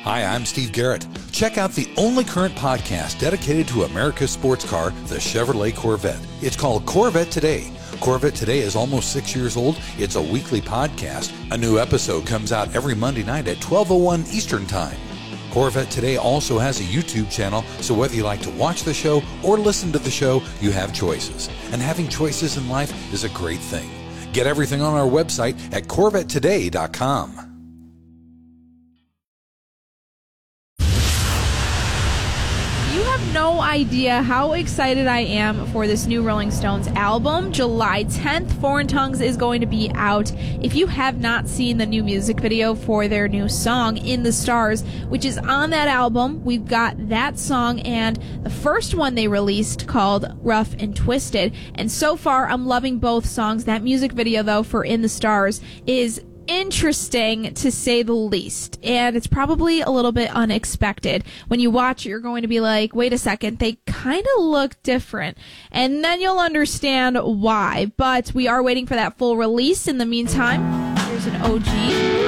Hi, I'm Steve Garrett. Check out the only current podcast dedicated to America's sports car, the Chevrolet Corvette. It's called Corvette Today. Corvette Today is almost 6 years old. It's a weekly podcast. A new episode comes out every Monday night at 12:01 Eastern Time. Corvette Today also has a YouTube channel, so whether you like to watch the show or listen to the show, you have choices. And having choices in life is a great thing. Get everything on our website at CorvetteToday.com. You have no idea how excited I am for this new Rolling Stones album. July 10th, Foreign Tongues is going to be out. If you have not seen the new music video for their new song, In the Stars, which is on that album, we've got that song and the first one they released called Rough and Twisted. And so far, I'm loving both songs. That music video, though, for In the Stars is interesting to say the least, and it's probably a little bit unexpected. When you watch it, you're going to be like, wait a second, they kind of look different, and then you'll understand why. But we are waiting for that full release. In the meantime, here's an OG